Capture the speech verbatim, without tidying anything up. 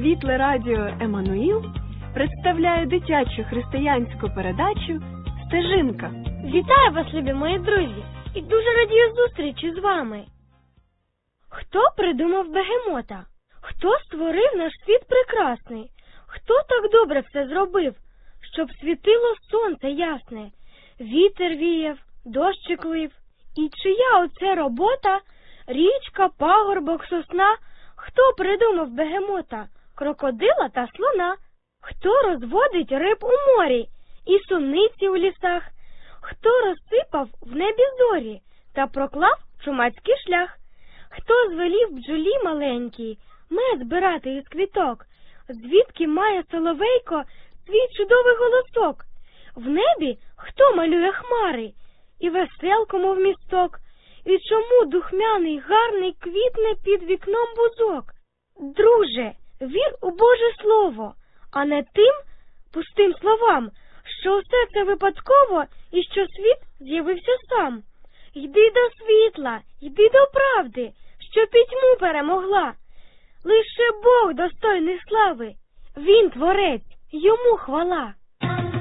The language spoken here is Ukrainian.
Світле радіо «Еммануїл» представляє дитячу християнську передачу «Стежинка». Вітаю вас, любі мої друзі, і дуже радію зустрічі з вами. Хто придумав бегемота? Хто створив наш світ прекрасний? Хто так добре все зробив, щоб світило сонце ясне, вітер віяв, дощик лив? І чия оце робота? Річка, пагорбок, сосна? Хто придумав бегемота? Крокодила та слона? Хто розводить риб у морі і суниці у лісах? Хто розсипав в небі зорі та проклав чумацький шлях? Хто звелів бджолі маленькій мед збирати із квіток? Звідки має соловейко свій чудовий голосок? В небі хто малює хмари і веселку, мов місток? І чому духмяний, гарний квітне під вікном бузок? Друже, вір у Боже Слово, а не тим пустим словам, що усе це випадково і що світ з'явився сам. Йди до світла, йди до правди, що пітьму перемогла. Лише Бог достойний слави, Він творець, йому хвала.